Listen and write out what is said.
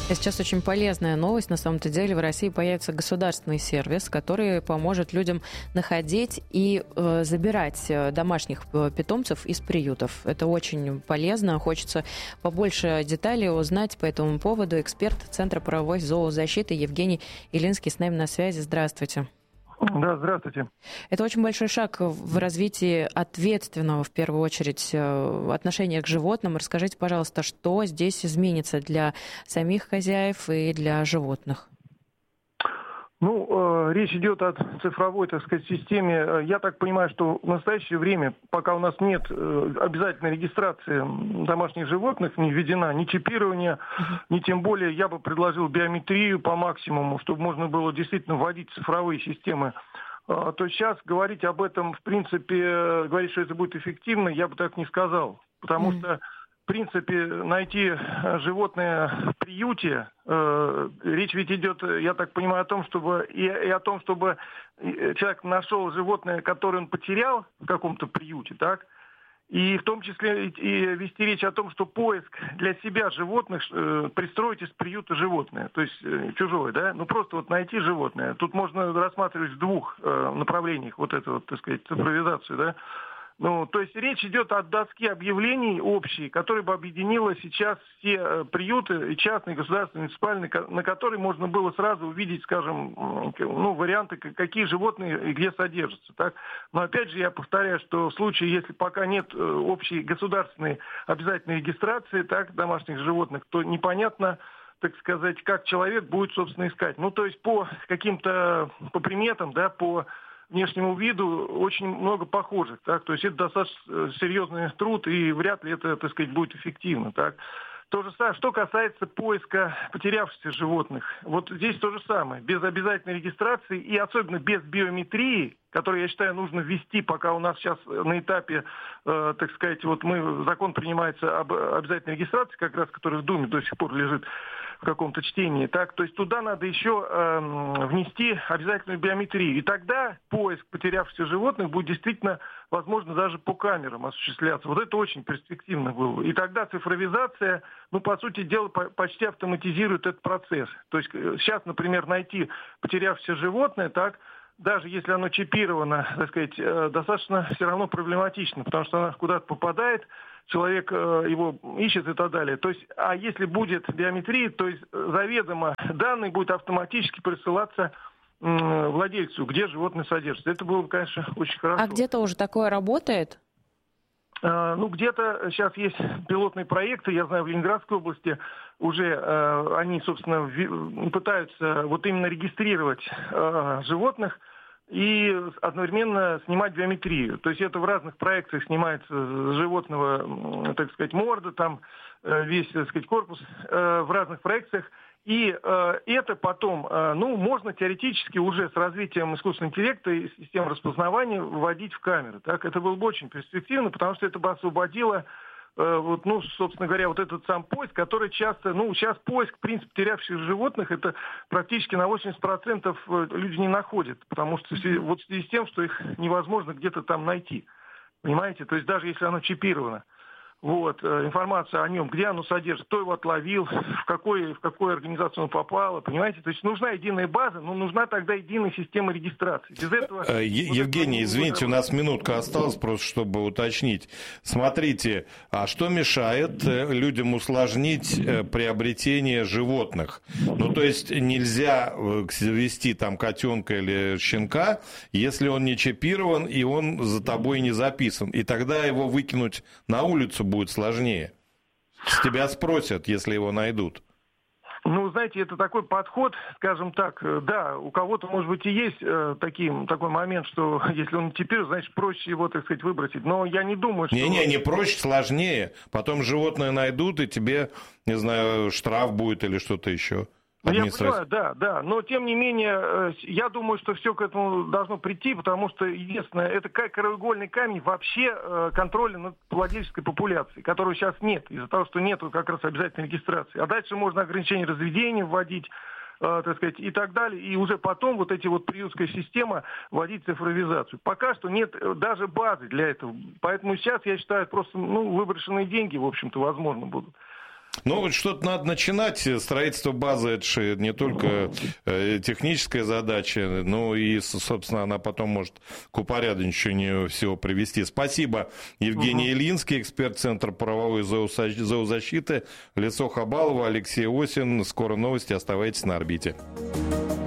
И сейчас очень полезная новость. На самом-то деле в России появится государственный сервис, который поможет людям находить и забирать домашних питомцев из приютов. Это очень полезно. Хочется побольше деталей узнать по этому поводу. Эксперт Центра правовой зоозащиты Евгений Илинский с нами на связи. Здравствуйте. Да, здравствуйте. Это очень большой шаг в развитии ответственного, в первую очередь, отношения к животным. Расскажите, пожалуйста, что здесь изменится для самих хозяев и для животных? Речь идет о цифровой, так сказать, системе. Я так понимаю, что в настоящее время, пока у нас нет обязательной регистрации домашних животных, не введена ни чипирование, ни тем более я бы предложил биометрию по максимуму, чтобы можно было действительно вводить цифровые системы. То сейчас говорить об этом, в принципе, говорить, что это будет эффективно, я бы так не сказал. Потому что в принципе, найти животное в приюте, речь ведь идет, я так понимаю, о том, чтобы о том, чтобы человек нашел животное, которое он потерял в каком-то приюте, так? И в том числе и вести речь о том, что поиск для себя животных, пристроить из приюта животное, то есть чужое, да? Просто вот найти животное. Тут можно рассматривать в двух направлениях вот эту, так сказать, цифровизацию, да? То есть речь идет о доске объявлений общей, которая бы объединила сейчас все приюты, и частные, государственные, муниципальные, на которой можно было сразу увидеть, скажем, варианты, какие животные и где содержатся. Так? Но опять же я повторяю, что в случае, если пока нет общей государственной обязательной регистрации домашних животных, то непонятно, так сказать, как человек будет, собственно, искать. То есть по каким-то, по приметам, да, по внешнему виду очень много похожих, так, то есть это достаточно серьезный труд, и вряд ли это, так сказать, будет эффективно, так. То же самое, что касается поиска потерявшихся животных, вот здесь то же самое, без обязательной регистрации и особенно без биометрии, которую, я считаю, нужно ввести, пока у нас сейчас на этапе, так сказать, закон принимается об обязательной регистрации, как раз, который в Думе до сих пор лежит в каком-то чтении, так, то есть туда надо еще внести обязательную биометрию. И тогда поиск потерявшихся животных будет действительно, возможно, даже по камерам осуществляться. Вот это очень перспективно было. И тогда цифровизация, по сути дела, почти автоматизирует этот процесс. То есть сейчас, например, найти потерявшееся животное, так, даже если оно чипировано, так сказать, достаточно все равно проблематично, потому что оно куда-то попадает, человек его ищет и так далее. То есть, а если будет биометрия, то есть заведомо данные будут автоматически присылаться владельцу, где животное содержится. Это было бы, конечно, очень хорошо. А где-то уже такое работает? Где-то сейчас есть пилотные проекты, я знаю, в Ленинградской области уже они, собственно, пытаются именно регистрировать животных и одновременно снимать биометрию. То есть это в разных проекциях снимается с животного, так сказать, морда, там весь, так сказать, корпус в разных проекциях. И это потом, можно теоретически уже с развитием искусственного интеллекта и систем распознавания вводить в камеры. Так? Это было бы очень перспективно, потому что это бы освободило, собственно говоря, этот сам поиск, который часто, сейчас поиск, в принципе, потерявших животных, это практически на 80% люди не находят, потому что в связи с тем, что их невозможно где-то там найти. Понимаете? То есть даже если оно чипировано. Информация о нем, где оно содержится, кто его отловил, в какую организацию оно попало, понимаете? То есть нужна единая база, но нужна тогда единая система регистрации. Без этого... Евгений, извините, у нас минутка осталась, просто чтобы уточнить. Смотрите, а что мешает людям усложнить приобретение животных? То есть нельзя вести там котенка или щенка, если он не чипирован и он за тобой не записан. И тогда его выкинуть на улицу будет сложнее. С тебя спросят, если его найдут. Знаете, это такой подход, скажем так, да, у кого-то, может быть, и есть такой момент, что если он теперь, значит, проще его, так сказать, выбросить. Но я не думаю, что... Не проще, сложнее. Потом животное найдут, и тебе, не знаю, штраф будет или что-то еще. Я понимаю, да. Но, тем не менее, я думаю, что все к этому должно прийти, потому что, единственное, это краеугольный камень вообще контроля над владельческой популяцией, которого сейчас нет, из-за того, что нет как раз обязательной регистрации. А дальше можно ограничение разведения вводить, так сказать, и так далее. И уже потом приютская система вводить цифровизацию. Пока что нет даже базы для этого. Поэтому сейчас, я считаю, просто выброшенные деньги, в общем-то, возможно, будут. Ну, вот что-то надо начинать. Строительство базы – это же не только техническая задача, но и, собственно, она потом может к упорядочению всего привести. Спасибо. Евгений Ильинский, эксперт Центра правовой зоозащиты, лицо Хабалова, Алексей Осин. Скоро новости. Оставайтесь на орбите.